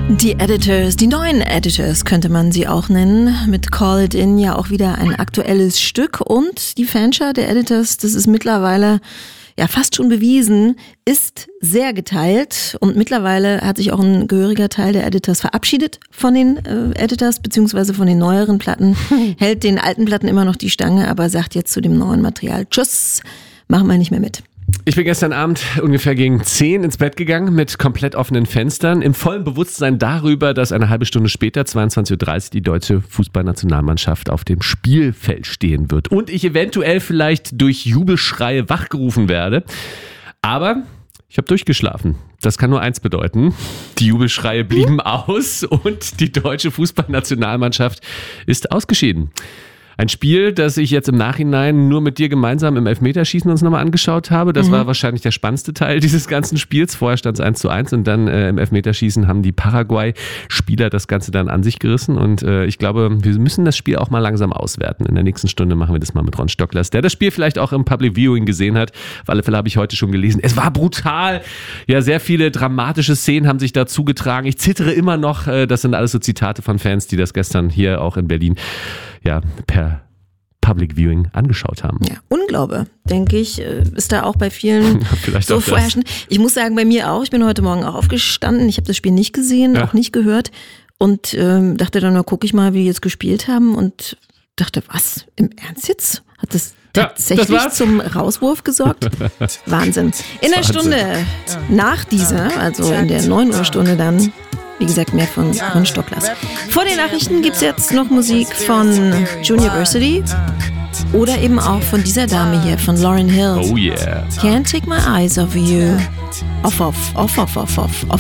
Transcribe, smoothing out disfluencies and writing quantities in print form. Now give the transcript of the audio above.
Die Editors, die neuen Editors könnte man sie auch nennen, mit Call It In ja auch wieder ein aktuelles Stück und die Fanschar der Editors, das ist mittlerweile ja fast schon bewiesen, ist sehr geteilt und mittlerweile hat sich auch ein gehöriger Teil der Editors verabschiedet von den Editors beziehungsweise von den neueren Platten, hält den alten Platten immer noch die Stange, aber sagt jetzt zu dem neuen Material, tschüss, machen wir nicht mehr mit. Ich bin gestern Abend ungefähr gegen 10 ins Bett gegangen mit komplett offenen Fenstern, im vollen Bewusstsein darüber, dass eine halbe Stunde später, 22.30 Uhr, die deutsche Fußballnationalmannschaft auf dem Spielfeld stehen wird und ich eventuell vielleicht durch Jubelschreie wachgerufen werde. Aber ich habe durchgeschlafen. Das kann nur eins bedeuten. Die Jubelschreie blieben aus und die deutsche Fußballnationalmannschaft ist ausgeschieden. Ein Spiel, das ich jetzt im Nachhinein nur mit dir gemeinsam im Elfmeterschießen uns nochmal angeschaut habe. Das war wahrscheinlich der spannendste Teil dieses ganzen Spiels. Vorher stand es 1:1 und dann im Elfmeterschießen haben die Paraguay-Spieler das Ganze dann an sich gerissen. Und ich glaube, wir müssen das Spiel auch mal langsam auswerten. In der nächsten Stunde machen wir das mal mit Ron Stocklers, der das Spiel vielleicht auch im Public Viewing gesehen hat. Auf alle Fälle habe ich heute schon gelesen. Es war brutal. Ja, sehr viele dramatische Szenen haben sich da zugetragen. Ich zittere immer noch. Das sind alles so Zitate von Fans, die das gestern hier auch in Berlin ja per Public Viewing angeschaut haben. Ja, Unglaube, denke ich, ist da auch bei vielen so vorherrschend. Ich muss sagen, bei mir auch. Ich bin heute Morgen auch aufgestanden. Ich habe das Spiel nicht gesehen, auch nicht gehört und dachte dann, gucke ich mal, wie die jetzt gespielt haben und dachte, was, im Ernst jetzt? Hat das tatsächlich zum Rauswurf gesorgt? Wahnsinn. In der Stunde nach dieser, also in der 9 Uhr Stunde dann, wie gesagt, mehr von Ron Stocklers. Vor den Nachrichten gibt es jetzt noch Musik von Juniversity oder eben auch von dieser Dame hier, von Lauryn Hill. Oh yeah. Can't take my eyes off you. Off